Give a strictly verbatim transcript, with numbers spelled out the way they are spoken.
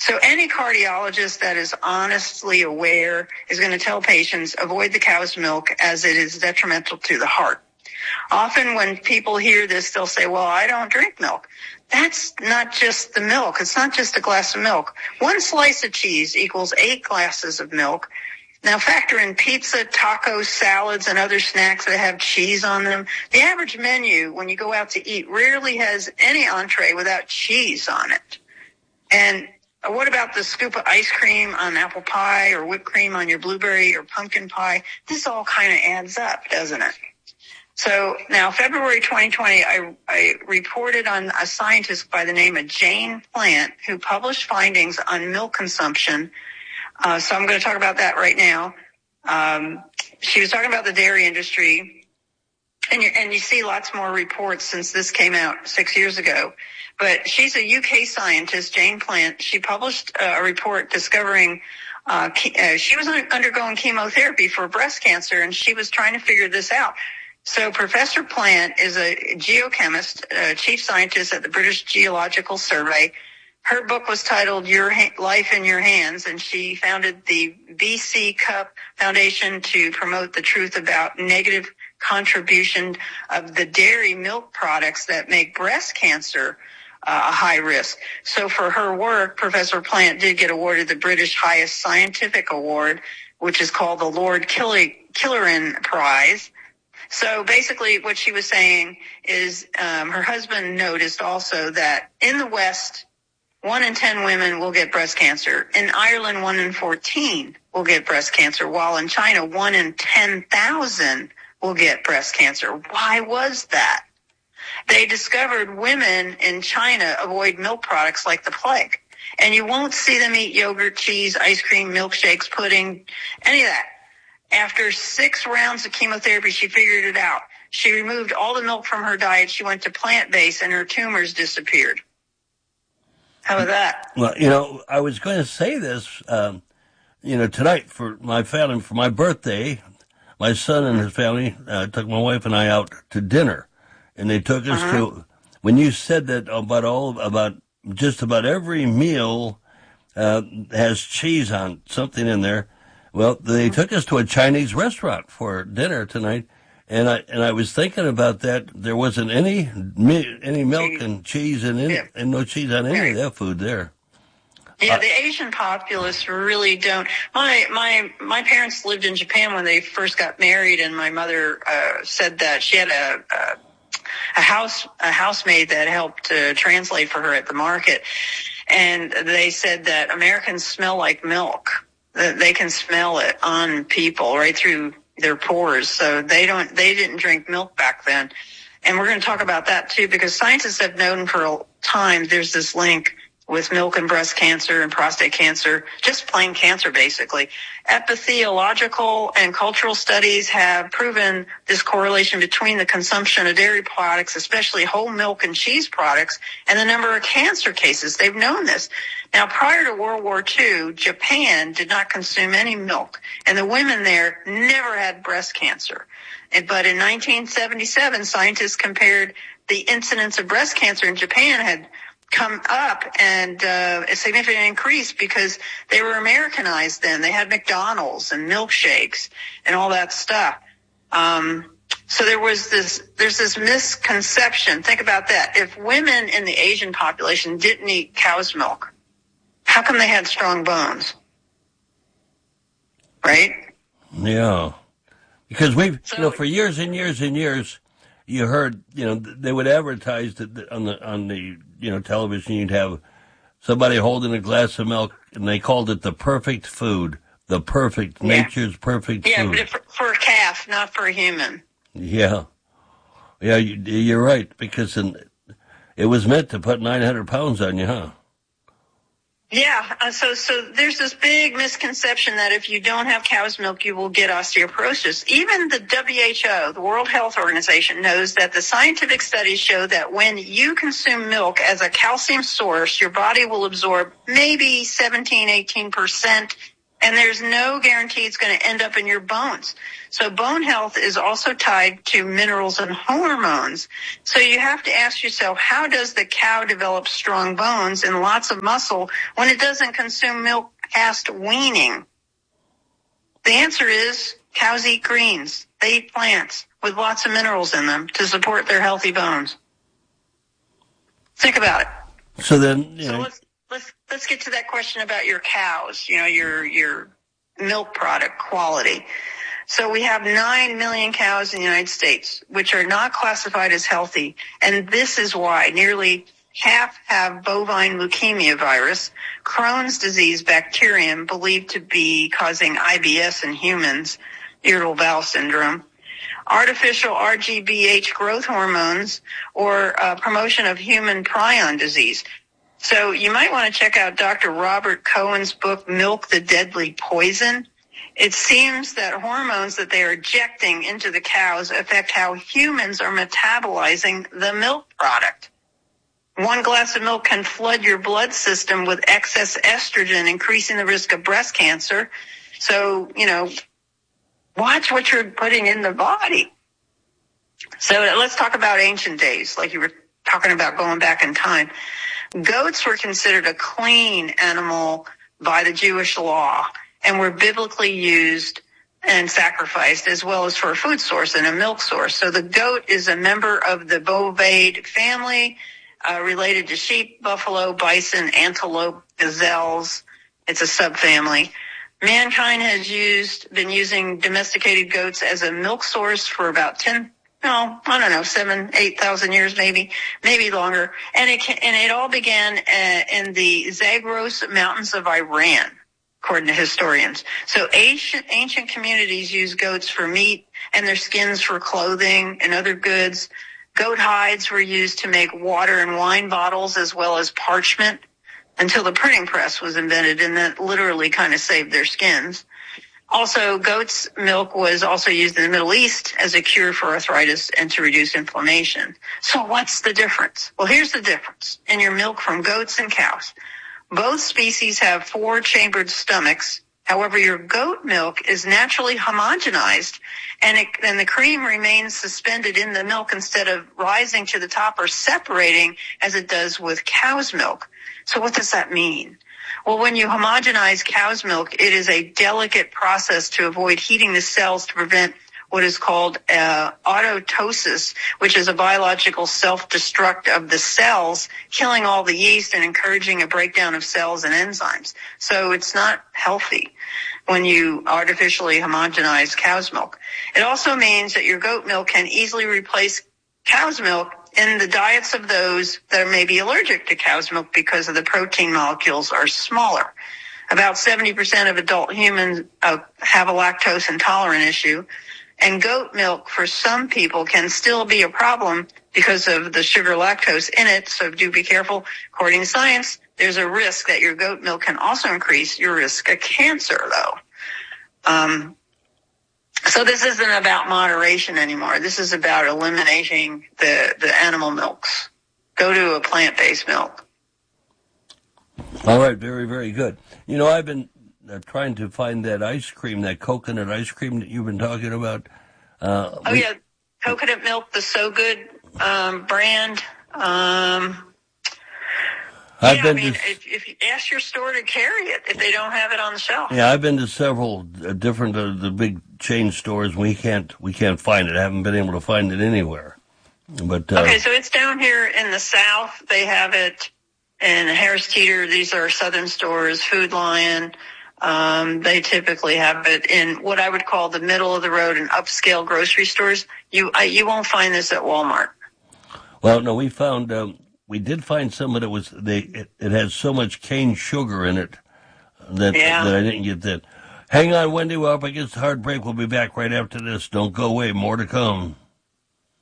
So any cardiologist that is honestly aware is going to tell patients avoid the cow's milk as it is detrimental to the heart. Often when people hear this, they'll say, well, I don't drink milk. That's not just the milk. It's not just a glass of milk. One slice of cheese equals eight glasses of milk. Now factor in pizza, tacos, salads, and other snacks that have cheese on them. The average menu when you go out to eat rarely has any entree without cheese on it. And what about the scoop of ice cream on apple pie or whipped cream on your blueberry or pumpkin pie? This all kind of adds up, doesn't it? So now February twenty twenty, I, I reported on a scientist by the name of Jane Plant who published findings on milk consumption. Uh, so I'm going to talk about that right now. Um, she was talking about the dairy industry, and you, and you see lots more reports since this came out six years ago. But she's a U K scientist, Jane Plant. She published uh, a report discovering uh, ke- uh, she was un- undergoing chemotherapy for breast cancer, and she was trying to figure this out. So Professor Plant is a geochemist, uh, chief scientist at the British Geological Survey. Her book was titled Your ha- Life in Your Hands, and she founded the B C Cup Foundation to promote the truth about negative contribution of the dairy milk products that make breast cancer uh, a high risk. So for her work, Professor Plant did get awarded the British highest scientific award, which is called the Lord Killerin Prize. So basically what she was saying is um, her husband noticed also that in the West, one in ten women will get breast cancer. In Ireland, one in fourteen will get breast cancer, while in China, one in ten thousand will get breast cancer. Why was that? They discovered women in China avoid milk products like the plague. And you won't see them eat yogurt, cheese, ice cream, milkshakes, pudding, any of that. After six rounds of chemotherapy, she figured it out. She removed all the milk from her diet. She went to plant-based, and her tumors disappeared. How about that? Well, you know, I was going to say this, um, you know, tonight for my family, for my birthday, my son and his family uh, took my wife and I out to dinner, and they took us uh-huh. to, when you said that about all, about just about every meal uh, has cheese on, something in there, well, they took us to a Chinese restaurant for dinner tonight, and I and I was thinking about that. There wasn't any any milk cheese. and cheese and any, yeah. and no cheese on any right. of that food there. Yeah, the Asian populace really don't. My my my parents lived in Japan when they first got married, and my mother uh, said that she had a, a a house a housemaid that helped uh, translate for her at the market, and they said that Americans smell like milk. That they can smell it on people right through their pores. So they don't, they didn't drink milk back then. And we're going to talk about that too, because scientists have known for a time there's this link with milk and breast cancer and prostate cancer, just plain cancer basically. Epidemiological and cultural studies have proven this correlation between the consumption of dairy products, especially whole milk and cheese products, and the number of cancer cases. They've known this. Now, prior to World War Two, Japan did not consume any milk, and the women there never had breast cancer. But in nineteen seventy-seven, scientists compared the incidence of breast cancer in Japan had come up and uh, a significant increase because they were Americanized then. They had McDonald's and milkshakes and all that stuff. Um, so there was this, there's this misconception. Think about that. If women in the Asian population didn't eat cow's milk, how come they had strong bones? Right? Yeah. Because we've, so, you know, for years and years and years, you heard, you know, they would advertise that on the, on the, you know, television, you'd have somebody holding a glass of milk, and they called it the perfect food, the perfect, yeah. nature's perfect yeah, food. Yeah, but for, for a calf, not for a human. Yeah. Yeah, you, you're right, because in, it was meant to put nine hundred pounds on you, huh? Yeah, uh, so so there's this big misconception that if you don't have cow's milk, you will get osteoporosis. Even the W H O, the World Health Organization, knows that the scientific studies show that when you consume milk as a calcium source, your body will absorb maybe seventeen, eighteen percent And there's no guarantee it's going to end up in your bones. So bone health is also tied to minerals and hormones. So you have to ask yourself, how does the cow develop strong bones and lots of muscle when it doesn't consume milk past weaning? The answer is cows eat greens. They eat plants with lots of minerals in them to support their healthy bones. Think about it. So then, you so know, let's let's let's get to that question about your cows. You know, your your milk product quality. So we have nine million cows in the United States, which are not classified as healthy, and this is why nearly half have bovine leukemia virus, Crohn's disease bacterium believed to be causing I B S in humans, irritable bowel syndrome, artificial R G B H growth hormones, or uh, promotion of human prion disease. So you might want to check out Doctor Robert Cohen's book, Milk, the Deadly Poison. It seems that hormones that they are injecting into the cows affect how humans are metabolizing the milk product. One glass of milk can flood your blood system with excess estrogen, increasing the risk of breast cancer. So, you know, watch what you're putting in the body. So let's talk about ancient days, like you were talking about going back in time. Goats were considered a clean animal by the Jewish law and were biblically used and sacrificed as well as for a food source and a milk source. So the goat is a member of the bovidae family, uh, related to sheep, buffalo, bison, antelope, gazelles. It's a subfamily. Mankind has used, been using domesticated goats as a milk source for about ten, no, I don't know, seven, eight thousand years, maybe, maybe longer. And it can, and it all began uh, in the Zagros Mountains of Iran, according to historians. So ancient, ancient communities use goats for meat and their skins for clothing and other goods. Goat hides were used to make water and wine bottles as well as parchment, until the printing press was invented, and that literally kind of saved their skins. Also, goat's milk was also used in the Middle East as a cure for arthritis and to reduce inflammation. So what's the difference? Well, here's the difference in your milk from goats and cows. Both species have four-chambered stomachs. However, your goat milk is naturally homogenized, and, it, and the cream remains suspended in the milk instead of rising to the top or separating as it does with cow's milk. So what does that mean? Well, when you homogenize cow's milk, it is a delicate process to avoid heating the cells to prevent what is called uh, autoptosis, which is a biological self-destruct of the cells, killing all the yeast and encouraging a breakdown of cells and enzymes. So it's not healthy when you artificially homogenize cow's milk. It also means that your goat milk can easily replace cow's milk in the diets of those that may be allergic to cow's milk because of the protein molecules are smaller. About seventy percent of adult humans uh, have a lactose intolerant issue, and goat milk for some people can still be a problem because of the sugar lactose in it, so do be careful. According to science, there's a risk that your goat milk can also increase your risk of cancer, though. Um, So this isn't about moderation anymore. This is about eliminating the, the animal milks. Go to a plant-based milk. All right, very, very good. You know, I've been uh, trying to find that ice cream, that coconut ice cream that you've been talking about. Uh, oh, we, yeah, coconut milk, the So Good um, brand. Um, I've yeah, been I mean, to, if, if you ask your store to carry it, if they don't have it on the shelf. Yeah, I've been to several uh, different uh, the big chain stores. We can't we can't find it. I haven't been able to find it anywhere. But uh, okay, so it's down here in the South. They have it in Harris Teeter. These are Southern stores. Food Lion. Um, they typically have it in what I would call the middle of the road and upscale grocery stores. You I, you won't find this at Walmart. Well, no, we found. Um, We did find some that was they. It, it had so much cane sugar in it that yeah. that I didn't get that. Hang on, Wendy. We're up against a hard break. We'll be back right after this. Don't go away. More to come.